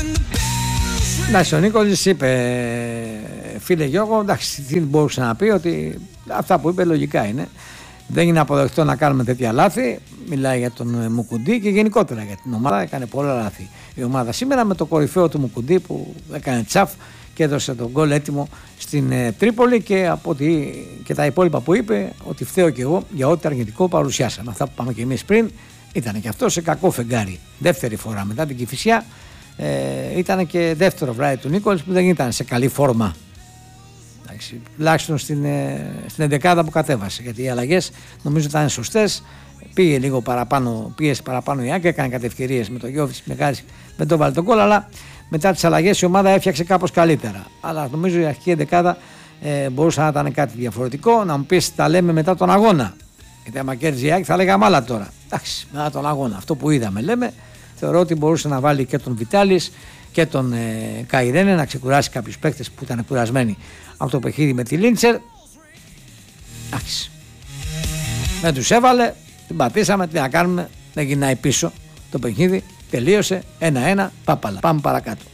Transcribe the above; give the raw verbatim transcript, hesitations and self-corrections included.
Εντάξει, ο Νίκολης είπε, φίλε Γιώργο, εντάξει, τι μπορούσε να πει, ότι αυτά που είπε λογικά είναι. Δεν είναι αποδεκτό να κάνουμε τέτοια λάθη. Μιλάει για τον Μουκουντή και γενικότερα για την ομάδα. Έκανε πολλά λάθη η ομάδα σήμερα, με το κορυφαίο του Μουκουντή που έκανε τσαφ και έδωσε τον γκολ έτοιμο στην ε, Τρίπολη, και από ότι, και τα υπόλοιπα που είπε, ότι φταίω και εγώ για ό,τι αρνητικό παρουσιάσαμε. Αυτά που πάμε και εμείς πριν, ήταν και αυτό σε κακό φεγγάρι. Δεύτερη φορά μετά την Κηφισιά, ε, ήταν και δεύτερο βράδυ του Νίκολης που δεν ήταν σε καλή φόρμα. Τουλάχιστον στην, στην εντεκάδα που κατέβασε, γιατί οι αλλαγές νομίζω ήταν σωστές. Πήγε λίγο παραπάνω, πίεσε παραπάνω η Άκη, έκανε κάτι ευκαιρίες με το Γιώβιτς, με το βάλει τον γκολ, αλλά μετά τις αλλαγές η ομάδα έφτιαξε κάπως καλύτερα. Αλλά νομίζω η αρχική εντεκάδα ε, μπορούσε να ήταν κάτι διαφορετικό. Να μου πεις, τα λέμε μετά τον αγώνα. Γιατί άμα κέρδιζε η Άκη θα λέγαμε άλλα τώρα. Εντάξει, μετά τον αγώνα, αυτό που είδαμε λέμε. Θεωρώ ότι μπορούσε να βάλει και τον Βιτάλης και τον ε, Καϊρένε, να ξεκουράσει κάποιους παίκτες που ήταν κουρασμένοι από το παιχνίδι με τη Λίντσερ. Εντάξει. Δεν τους έβαλε, την πατήσαμε, τι να κάνουμε, δεν γυρνάει πίσω το παιχνίδι, τελείωσε ένα ένα, πάπαλα. Πάμε παρακάτω.